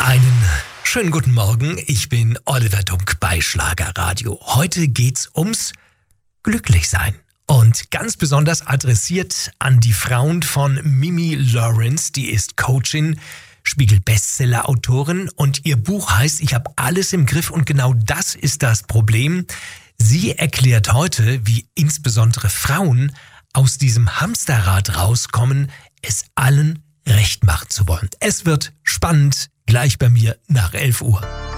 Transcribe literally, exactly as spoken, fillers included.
Einen schönen guten Morgen, ich bin Oliver Dunk bei Schlagerradio. Heute geht's ums Glücklichsein und ganz besonders adressiert an die Frauen von Mimi Lawrence, die ist Coachin, Spiegel-Bestseller-Autorin und ihr Buch heißt Ich habe alles im Griff und genau das ist das Problem. Sie erklärt heute, wie insbesondere Frauen aus diesem Hamsterrad rauskommen, es allen recht machen zu wollen. Es wird spannend, gleich bei mir nach elf Uhr.